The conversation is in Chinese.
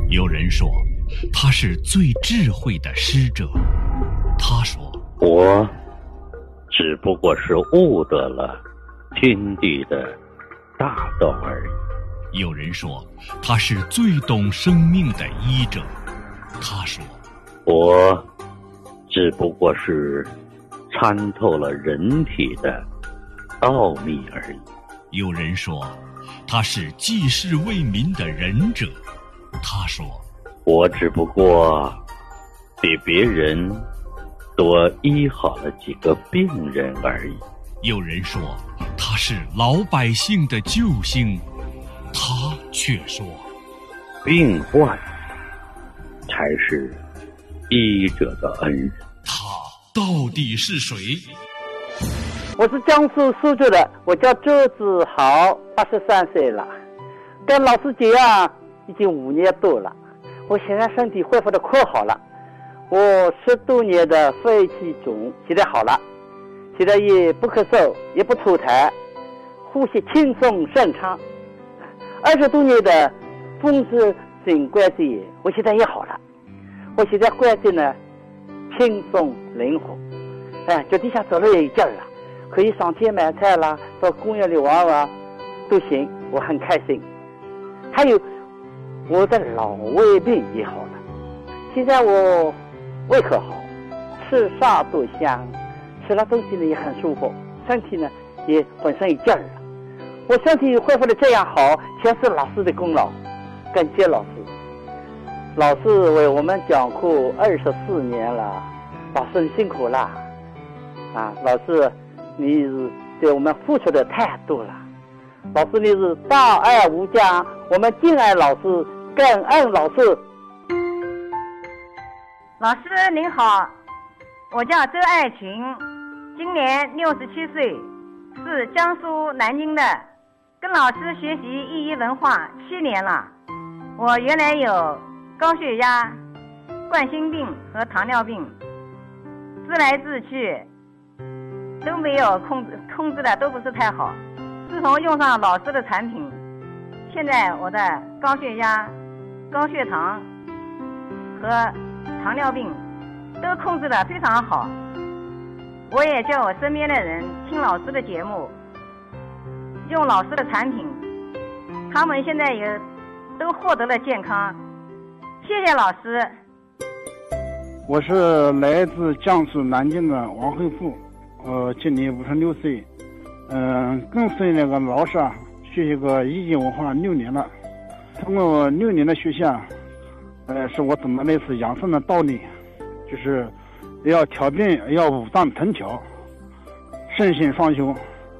有人说他是最智慧的师者，他说我只不过是悟得了天地的大道而已。 有人说他是最懂生命的医者，他说我只不过是参透了人体的奥秘而已。 有人说他是济世为民的仁者，他说我只不过比别人多医好了几个病人而已。 有人说他是老百姓的救星，他却说病患才是医者的恩人。 他到底是谁？ 我是江苏苏州的，我叫周子豪，83岁了，跟老师结啊已经5年多了。我现在身体恢复的可好了，我10多年的肺气肿现在好了，现在也不咳嗽，也不吐痰，呼吸轻松顺畅。20多年的风湿性关节炎，我现在也好了。我现在关节呢轻松灵活，脚底下走路也有劲儿了，可以上街买菜啦，到公园里玩玩都行，我很开心。还有我的老胃病也好了，现在我胃口好，吃啥都香，吃了东西呢也很舒服，身体呢也本身有劲儿了。我身体恢复的这样好，全是老师的功劳，感谢老师。老师为我们讲课24年了，老师你辛苦了老师你对我们付出的太多了，老师你是大爱无疆，我们敬爱老师，感恩老师。 老师您好，我叫周爱群，今年67岁，是江苏南京的，跟老师学习意义文化7年了。我原来有高血压、冠心病和糖尿病，治来治去都没有控制的都不是太好。自从用上老师的产品，现在我的高血压、高血糖和糖尿病都控制得非常好。我也叫我身边的人听老师的节目，用老师的产品，他们现在也都获得了健康。谢谢老师。 我是来自江苏南京的王慧富，今年56岁，跟随那个老师学习个医学文化6年了。通过6年的学习是我懂得类似养生的道理，就是要调病，要五脏腾调，身心双修。